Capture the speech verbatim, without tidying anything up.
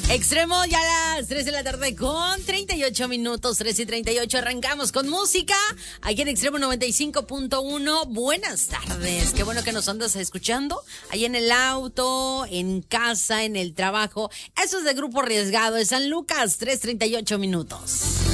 Extremo, ya a las tres de la tarde con treinta y ocho minutos, tres y treinta y ocho, arrancamos con música, aquí en Extremo noventa y cinco punto uno, buenas tardes, qué bueno que nos andas escuchando, ahí en el auto, en casa, en el trabajo, eso es de Grupo Arriesgado, de San Lucas, tres treinta y ocho minutos.